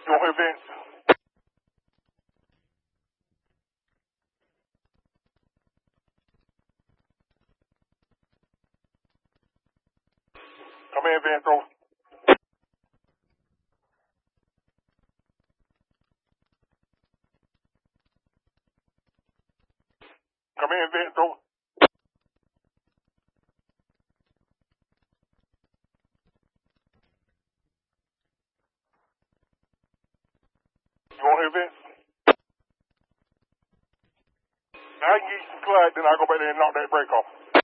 You want here, Vince? Come in, Vince. Come in, Vince. You want here, Vince? Now I can get you some slack, then I'll go back there and knock that break off.